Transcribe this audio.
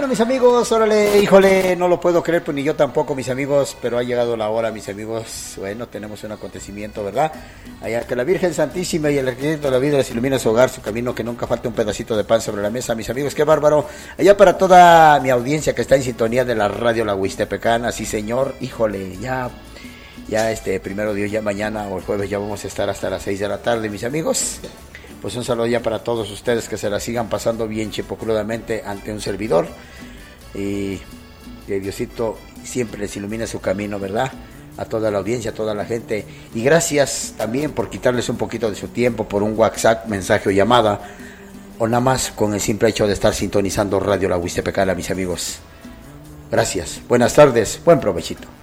Bueno, mis amigos, órale, híjole, no lo puedo creer, pues ni yo tampoco, mis amigos, pero ha llegado la hora, mis amigos. Bueno, tenemos un acontecimiento, ¿verdad? Allá que la Virgen Santísima y el Arquitecto de la Vida les ilumine su hogar, su camino, que nunca falte un pedacito de pan sobre la mesa, mis amigos, qué bárbaro. Allá para toda mi audiencia que está en sintonía de la radio La Huistepecana, sí señor, híjole, ya primero Dios, ya mañana o el jueves ya vamos a estar hasta las 6 de la tarde, mis amigos. Pues un saludo ya para todos ustedes, que se la sigan pasando bien chipocrudamente ante un servidor, y que Diosito siempre les ilumine su camino, ¿verdad? A toda la audiencia, a toda la gente, y gracias también por quitarles un poquito de su tiempo por un WhatsApp, mensaje o llamada, o nada más con el simple hecho de estar sintonizando Radio La Huistepecana, mis amigos. Gracias, buenas tardes, buen provechito.